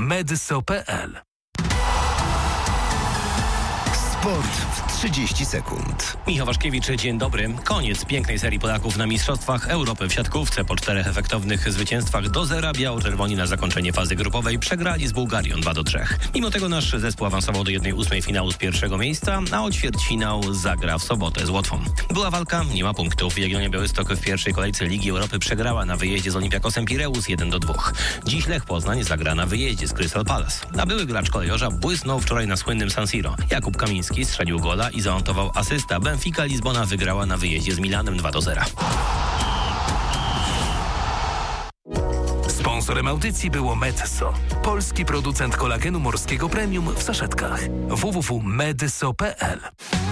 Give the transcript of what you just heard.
www.medyso.pl. Sport w 30 sekund. Michał Waszkiewicz, dzień dobry. Koniec pięknej serii Polaków na Mistrzostwach Europy w siatkówce. Po 4 efektownych zwycięstwach do 0 biało-czerwoni na zakończenie fazy grupowej przegrali z Bułgarią 2-3. Mimo tego nasz zespół awansował do 1/8 finału z pierwszego miejsca, a o ćwierćfinał zagra w sobotę z Łotwą. Była walka, nie ma punktów. Jagiellonia Białystok w pierwszej kolejce Ligi Europy przegrała na wyjeździe z Olympiakosem Pireus 1-2. Dziś Lech Poznań zagra na wyjeździe z Crystal Palace. A były gracz kolejorza błysnął wczoraj na słynnym San Siro. Jakub Kamiński strzelił gola i zamontował asysta. Benfica Lizbona wygrała na wyjeździe z Milanem 2-0. Sponsorem audycji było Medyso, polski producent kolagenu morskiego premium w saszetkach. www.medyso.pl.